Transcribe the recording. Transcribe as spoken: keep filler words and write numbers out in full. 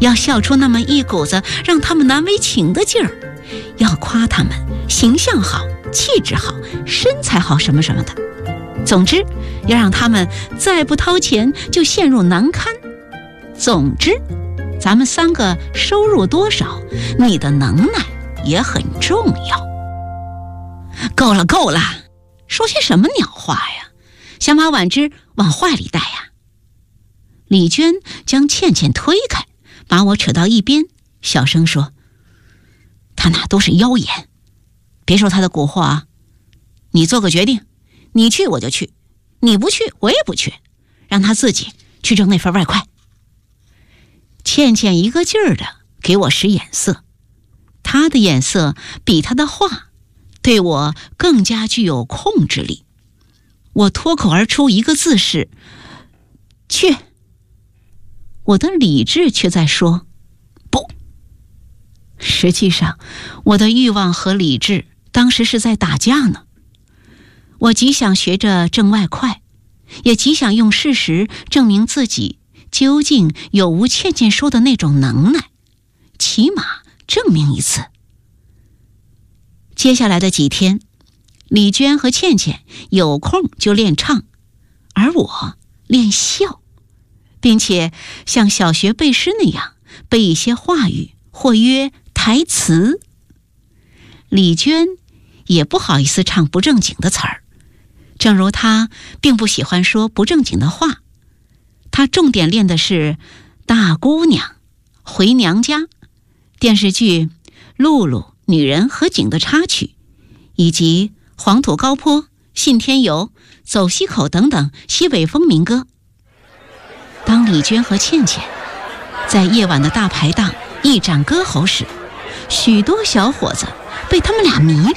要笑出那么一股子让他们难为情的劲儿，要夸他们形象好、气质好、身材好什么什么的。总之，要让他们再不掏钱就陷入难堪。总之，咱们三个收入多少，你的能耐也很重要。够了够了，说些什么鸟话呀？想把婉之往坏里带呀？李娟将倩倩推开，把我扯到一边，小声说：他那都是妖言，别受他的蛊惑啊。你做个决定，你去我就去，你不去我也不去，让他自己去挣那份外快。倩倩一个劲儿的给我使眼色，她的眼色比她的话对我更加具有控制力。我脱口而出一个字是去，我的理智却在说不。实际上，我的欲望和理智当时是在打架呢。我极想学着挣外快，也极想用事实证明自己究竟有无倩倩说的那种能耐，起码证明一次。接下来的几天，李娟和倩倩有空就练唱，而我练笑，并且像小学背诗那样背一些话语，或曰台词。李娟也不好意思唱不正经的词儿，正如她并不喜欢说不正经的话。她重点练的是大姑娘、回娘家、电视剧露露、女人和井的插曲，以及黄土高坡、信天游、走西口等等西北风民歌。当李娟和倩倩在夜晚的大排档一展歌喉时，许多小伙子被他们俩迷